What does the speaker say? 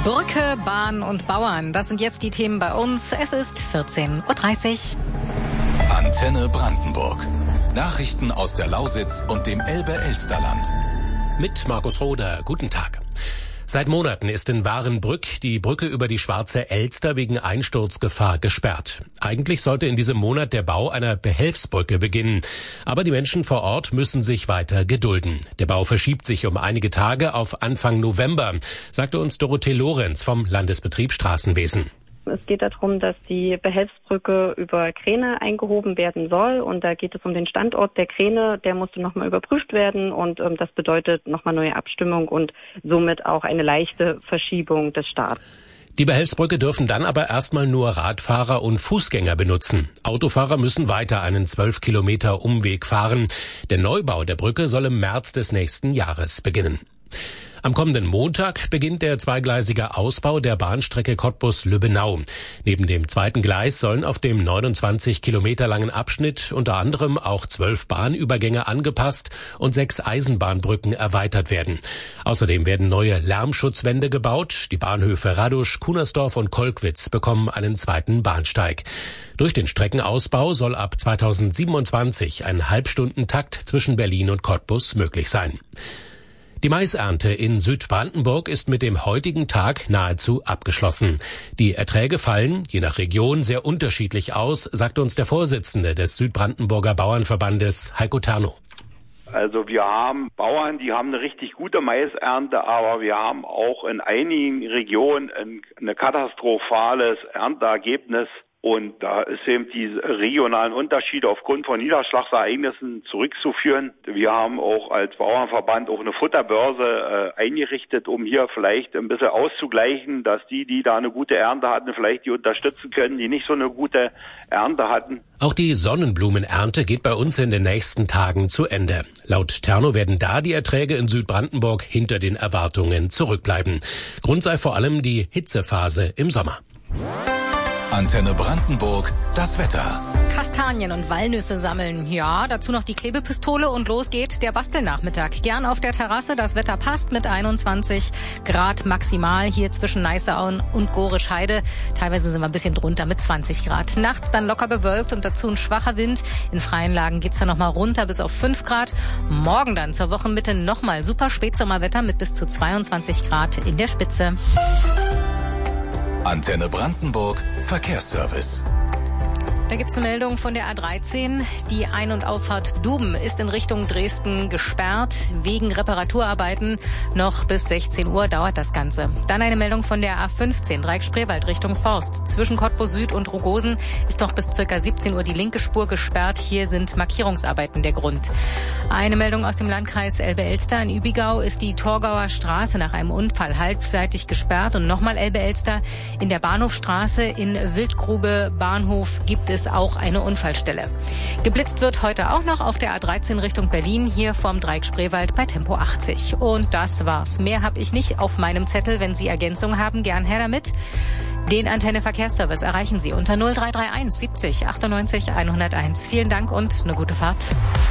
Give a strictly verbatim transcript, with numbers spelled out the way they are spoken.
Brücke, Bahn und Bauern, das sind jetzt die Themen bei uns. Es ist vierzehn Uhr dreißig. Antenne Brandenburg. Nachrichten aus der Lausitz und dem Elbe-Elsterland. Mit Markus Roder. Guten Tag. Seit Monaten ist in Warenbrück die Brücke über die Schwarze Elster wegen Einsturzgefahr gesperrt. Eigentlich sollte in diesem Monat der Bau einer Behelfsbrücke beginnen. Aber die Menschen vor Ort müssen sich weiter gedulden. Der Bau verschiebt sich um einige Tage auf Anfang November, sagte uns Dorothee Lorenz vom Landesbetrieb Straßenwesen. Es geht darum, dass die Behelfsbrücke über Kräne eingehoben werden soll. Und da geht es um den Standort der Kräne. Der musste nochmal überprüft werden. Und ähm, das bedeutet nochmal neue Abstimmung und somit auch eine leichte Verschiebung des Starts. Die Behelfsbrücke dürfen dann aber erstmal nur Radfahrer und Fußgänger benutzen. Autofahrer müssen weiter einen zwölf Kilometer Umweg fahren. Der Neubau der Brücke soll im März des nächsten Jahres beginnen. Am kommenden Montag beginnt der zweigleisige Ausbau der Bahnstrecke Cottbus-Lübbenau. Neben dem zweiten Gleis sollen auf dem neunundzwanzig Kilometer langen Abschnitt unter anderem auch zwölf Bahnübergänge angepasst und sechs Eisenbahnbrücken erweitert werden. Außerdem werden neue Lärmschutzwände gebaut. Die Bahnhöfe Radusch, Kunersdorf und Kolkwitz bekommen einen zweiten Bahnsteig. Durch den Streckenausbau soll ab zweitausendsiebenundzwanzig ein Halbstundentakt zwischen Berlin und Cottbus möglich sein. Die Maisernte in Südbrandenburg ist mit dem heutigen Tag nahezu abgeschlossen. Die Erträge fallen, je nach Region, sehr unterschiedlich aus, sagt uns der Vorsitzende des Südbrandenburger Bauernverbandes, Heiko Terno. Also wir haben Bauern, die haben eine richtig gute Maisernte, aber wir haben auch in einigen Regionen ein, ein katastrophales Ernteergebnis. Und da ist eben die regionalen Unterschiede aufgrund von Niederschlagsereignissen zurückzuführen. Wir haben auch als Bauernverband auch eine Futterbörse äh, eingerichtet, um hier vielleicht ein bisschen auszugleichen, dass die, die da eine gute Ernte hatten, vielleicht die unterstützen können, die nicht so eine gute Ernte hatten. Auch die Sonnenblumenernte geht bei uns in den nächsten Tagen zu Ende. Laut Terno werden da die Erträge in Südbrandenburg hinter den Erwartungen zurückbleiben. Grund sei vor allem die Hitzephase im Sommer. Antenne Brandenburg, das Wetter. Kastanien und Walnüsse sammeln. Ja, dazu noch die Klebepistole und los geht der Bastelnachmittag. Gern auf der Terrasse, das Wetter passt mit einundzwanzig Grad maximal hier zwischen Neißauen und Gorisch-Heide. Teilweise sind wir ein bisschen drunter mit zwanzig Grad. Nachts dann locker bewölkt und dazu ein schwacher Wind. In freien Lagen geht's dann nochmal runter bis auf fünf Grad. Morgen dann zur Wochenmitte nochmal super Spätsommerwetter mit bis zu zweiundzwanzig Grad in der Spitze. Antenne Brandenburg, Verkehrsservice. Da gibt's eine Meldung von der A dreizehn. Die Ein- und Auffahrt Duben ist in Richtung Dresden gesperrt. Wegen Reparaturarbeiten noch bis sechzehn Uhr dauert das Ganze. Dann eine Meldung von der A fünfzehn, Dreieck-Spreewald Richtung Forst. Zwischen Cottbus Süd und Rogosen ist noch bis ca. siebzehn Uhr die linke Spur gesperrt. Hier sind Markierungsarbeiten der Grund. Eine Meldung aus dem Landkreis Elbe-Elster. In Übigau ist die Torgauer Straße nach einem Unfall halbseitig gesperrt. Und nochmal Elbe-Elster. In der Bahnhofstraße in Wildgrube Bahnhof gibt es auch eine Unfallstelle. Geblitzt wird heute auch noch auf der A dreizehn Richtung Berlin, hier vorm Dreieck Spreewald bei Tempo achtzig. Und das war's. Mehr habe ich nicht auf meinem Zettel. Wenn Sie Ergänzungen haben, gern her damit. Den Antenne Verkehrsservice erreichen Sie unter null drei drei eins siebzig achtundneunzig hunderteins. Vielen Dank und eine gute Fahrt.